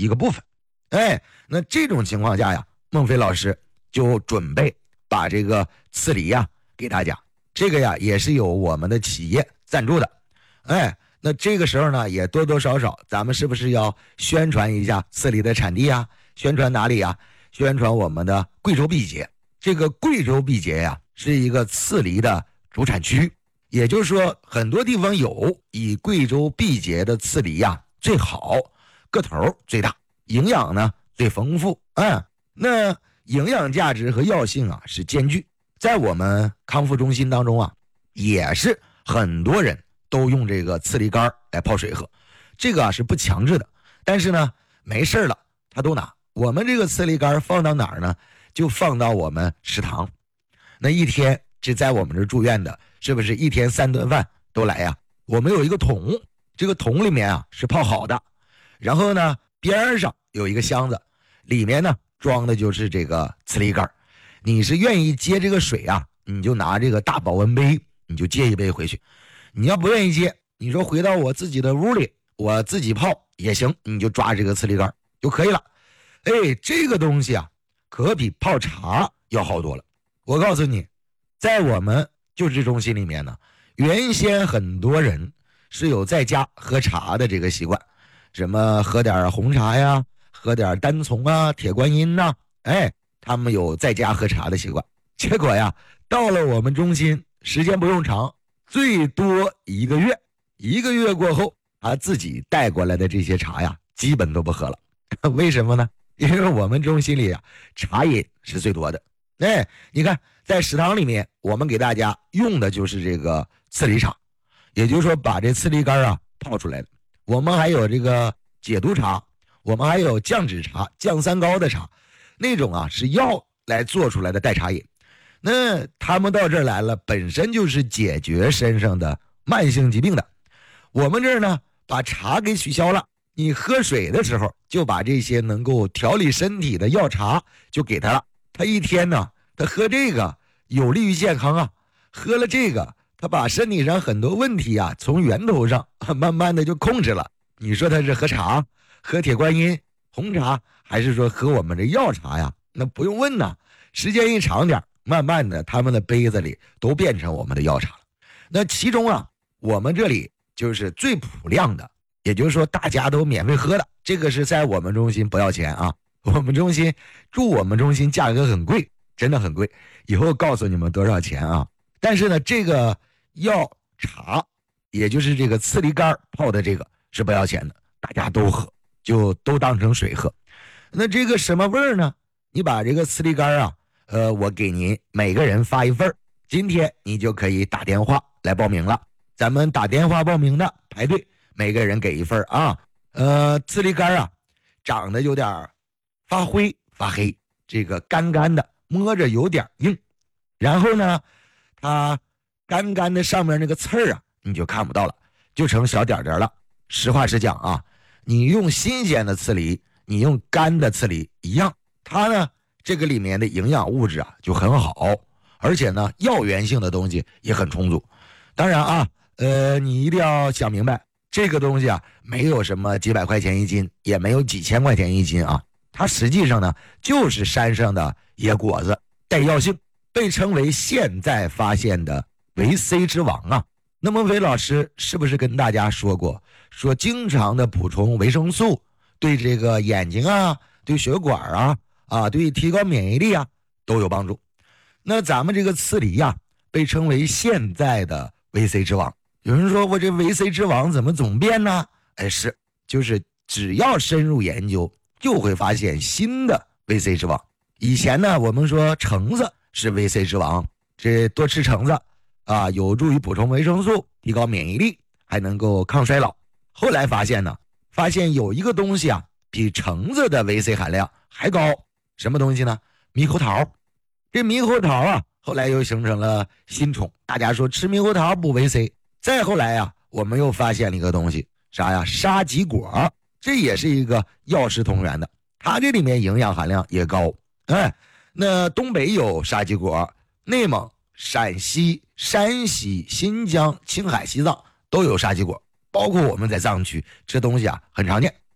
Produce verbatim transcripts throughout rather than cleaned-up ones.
一个部分。哎，那这种情况下呀，孟非老师就准备把这个刺梨呀给大家，这个呀也是有我们的企业赞助的。哎，那这个时候呢，也多多少少咱们是不是要宣传一下刺梨的产地啊？宣传哪里呀？宣传我们的贵州毕节。这个贵州毕节呀，是一个刺梨的主产区，也就是说很多地方有，以贵州毕节的刺梨呀最好，个头最大，营养呢最丰富。嗯，那营养价值和药性啊是兼具。在我们康复中心当中啊，也是很多人都用这个刺梨干来泡水喝，这个啊是不强制的，但是呢没事了他都拿。我们这个刺梨干放到哪儿呢？就放到我们食堂。那一天这在我们这住院的，是不是一天三顿饭都来呀？我们有一个桶，这个桶里面啊是泡好的，然后呢边上有一个箱子，里面呢装的就是这个刺梨干。你是愿意接这个水啊，你就拿这个大保温杯，你就接一杯回去。你要不愿意接，你说回到我自己的屋里我自己泡也行，你就抓这个刺梨干就可以了。哎，这个东西啊可比泡茶要好多了。我告诉你，在我们救治中心里面呢，原先很多人是有在家喝茶的这个习惯，什么喝点红茶呀，喝点单丛啊，铁观音呐、啊，哎，他们有在家喝茶的习惯。结果呀，到了我们中心，时间不用长，最多一个月，一个月过后，他自己带过来的这些茶呀，基本都不喝了。为什么呢？因为我们中心里啊，茶饮是最多的。哎，你看在食堂里面，我们给大家用的就是这个刺梨茶，也就是说把这刺梨干啊泡出来的。我们还有这个解毒茶，我们还有降脂茶、降三高的茶，那种啊是药来做出来的代茶饮。那他们到这儿来了，本身就是解决身上的慢性疾病的。我们这儿呢，把茶给取消了，你喝水的时候就把这些能够调理身体的药茶就给他了。他一天呢，他喝这个有利于健康啊，喝了这个，他把身体上很多问题啊从源头上慢慢的就控制了。你说他是喝茶、喝铁观音、红茶，还是说喝我们这药茶呀？那不用问呐，时间一长点，慢慢的他们的杯子里都变成我们的药茶了。那其中啊，我们这里就是最普量的，也就是说大家都免费喝的，这个是在我们中心不要钱啊。我们中心住我们中心价格很贵，真的很贵，以后告诉你们多少钱啊。但是呢，这个药茶，也就是这个刺梨干泡的这个是不要钱的，大家都喝，就都当成水喝。那这个什么味儿呢？你把这个刺梨干啊，呃，我给您每个人发一份，今天你就可以打电话来报名了。咱们打电话报名的排队，每个人给一份啊。呃，刺梨干啊，长得有点发灰发黑，这个干干的，摸着有点硬。然后呢，它干干的上面那个刺儿啊，你就看不到了，就成小点点了。实话实讲啊，你用新鲜的刺梨，你用干的刺梨一样，它呢这个里面的营养物质啊就很好，而且呢药源性的东西也很充足。当然啊，呃，你一定要想明白，这个东西啊没有什么几百块钱一斤，也没有几千块钱一斤啊，它实际上呢就是山上的野果子，带药性，被称为现在发现的维 C 之王啊。那么韦老师是不是跟大家说过，说经常的补充维生素对这个眼睛啊，对血管啊啊，对提高免疫力啊都有帮助。那咱们这个刺梨啊被称为现在的维 C 之王。有人说我这维 C 之王怎么总变呢？哎，是，就是只要深入研究就会发现新的维 C 之王。以前呢我们说橙子是维 C 之王，这多吃橙子啊有助于补充维生素，提高免疫力，还能够抗衰老。后来发现呢，发现有一个东西啊比橙子的维 C 含量还高，什么东西呢？猕猴桃。这猕猴桃啊后来又形成了新宠，大家说吃猕猴桃补维 C。再后来啊我们又发现了一个东西，啥呀？沙棘果，这也是一个药食同源的，它这里面营养含量也高。哎，那东北有沙棘果，内蒙、陕西、山西、新疆、青海、西藏都有沙棘果，包括我们在藏区，这东西啊很常见。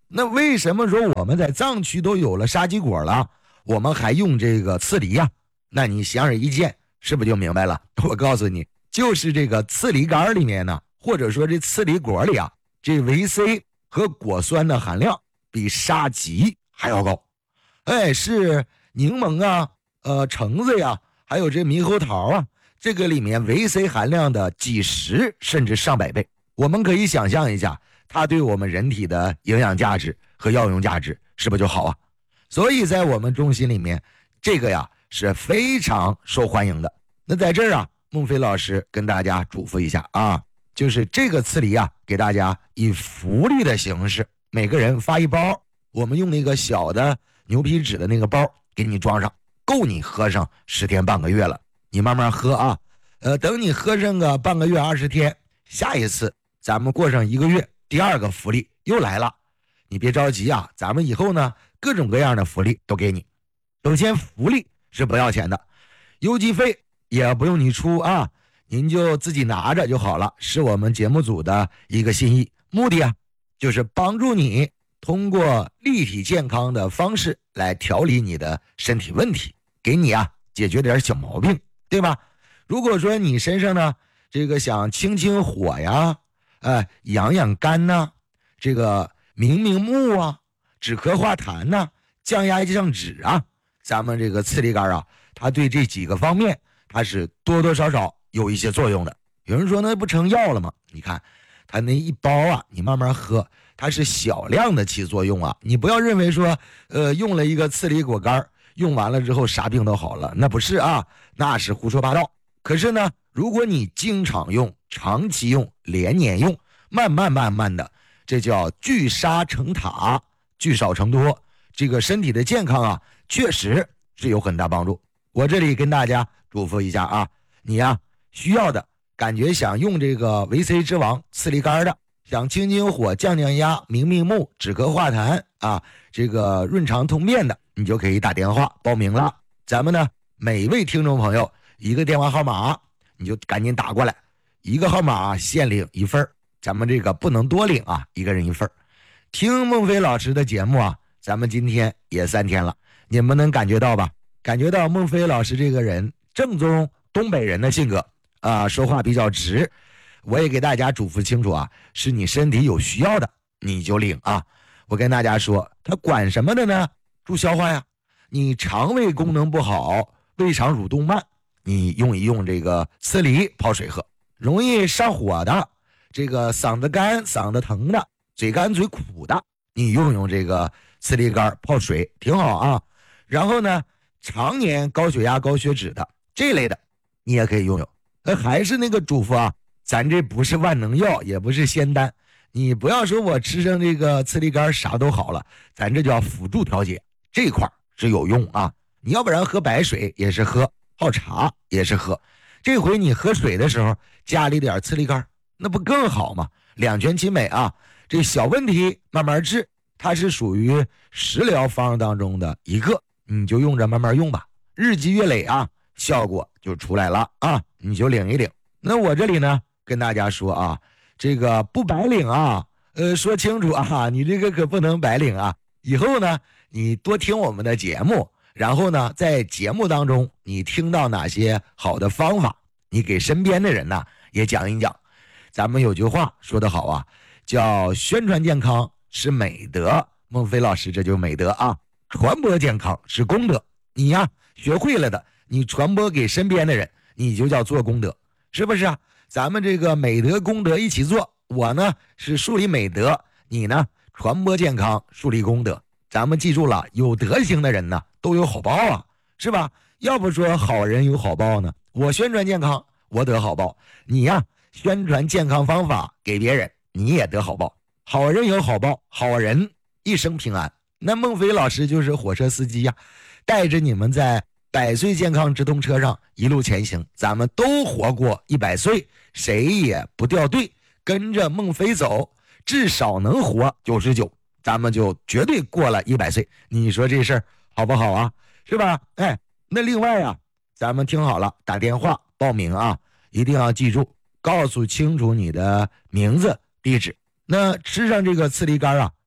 那为什么说我们在藏区都有了沙棘果了，我们还用这个刺梨呀？那你显而易见，是不是就明白了？我告诉你，就是这个刺梨干里面呢，或者说这刺梨果里啊，这维 C 和果酸的含量比沙棘还要高。哎，是柠檬啊、呃橙子呀，还有这猕猴桃啊，这个里面维 C 含量的几十甚至上百倍。我们可以想象一下，它对我们人体的营养价值和药用价值是不是就好啊？所以在我们中心里面，这个呀是非常受欢迎的。那在这儿啊，孟非老师跟大家嘱咐一下啊，就是这个刺梨啊，给大家以福利的形式，每个人发一包，我们用那个小的牛皮纸的那个包给你装上，够你喝上十天半个月了。你慢慢喝啊，呃，等你喝上个半个月二十天，下一次咱们过上一个月，第二个福利又来了。你别着急啊，咱们以后呢各种各样的福利都给你。首先福利是不要钱的，邮寄费也不用你出啊，您就自己拿着就好了，是我们节目组的一个心意，目的啊就是帮助你通过立体健康的方式来调理你的身体问题，给你啊解决点小毛病，对吧？如果说你身上呢这个想清清火呀，呃养养肝呐，这个明明目啊，止咳化痰呐，降压降脂啊，咱们这个刺梨干啊，它对这几个方面它是多多少少有一些作用的。有人说那不成药了吗？你看它那一包啊，你慢慢喝，它是小量的起作用啊，你不要认为说呃用了一个刺梨果干用完了之后啥病都好了，那不是啊，那是胡说八道。可是呢，如果你经常用、长期用、连年用，慢慢慢慢的，这叫聚沙成塔，聚少成多，这个身体的健康啊确实是有很大帮助。我这里跟大家嘱咐一下啊，你呀、啊、需要的感觉想用这个维 C 之王刺梨干的，想清清火、降降压、明明目、止咳化痰啊，这个润肠通便的，你就可以打电话报名了。咱们呢每位听众朋友一个电话号码，你就赶紧打过来，一个号码限领一份，咱们这个不能多领啊，一个人一份。听孟非老师的节目啊，咱们今天也三天了，你们能感觉到吧？感觉到孟非老师这个人正宗东北人的性格啊，说话比较直。我也给大家嘱咐清楚啊，是你身体有需要的你就领啊。我跟大家说，他管什么的呢？助消化呀。你肠胃功能不好，胃肠蠕动慢，你用一用这个刺梨泡水喝。容易上火的，这个嗓子干嗓子疼的，嘴干嘴苦的，你用用这个刺梨干泡水挺好啊。然后呢，常年高血压高血脂的这类的你也可以用用。呃，还是那个嘱咐啊，咱这不是万能药，也不是仙丹，你不要说我吃上这个刺梨干啥都好了，咱这叫辅助调节，这块是有用啊。你要不然喝白水也是喝，泡茶也是喝，这回你喝水的时候加了一点刺梨干，那不更好吗？两全其美啊。这小问题慢慢治，它是属于食疗方当中的一个，你就用着慢慢用吧，日积月累啊，效果就出来了啊，你就领一领。那我这里呢跟大家说啊，这个不白领啊，呃，说清楚啊，你这个可不能白领啊。以后呢你多听我们的节目，然后呢在节目当中你听到哪些好的方法，你给身边的人呢也讲一讲。咱们有句话说得好啊，叫宣传健康是美德，孟非老师这就是美德啊。传播健康是功德，你呀学会了的，你传播给身边的人，你就叫做功德，是不是啊？咱们这个美德功德一起做，我呢是树立美德，你呢传播健康树立功德。咱们记住了，有德行的人呢都有好报啊，是吧？要不说好人有好报呢，我宣传健康我得好报，你呀宣传健康方法给别人，你也得好报。好人有好报，好人一生平安。那孟非老师就是火车司机呀、啊，带着你们在百岁健康直通车上一路前行，咱们都活过一百岁，谁也不掉队，跟着孟非走，至少能活九十九，咱们就绝对过了一百岁。你说这事儿好不好啊？是吧？哎，那另外啊，咱们听好了，打电话报名啊，一定要记住，告诉清楚你的名字地址。那吃上这个刺梨干啊，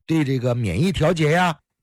对这个免疫调节呀，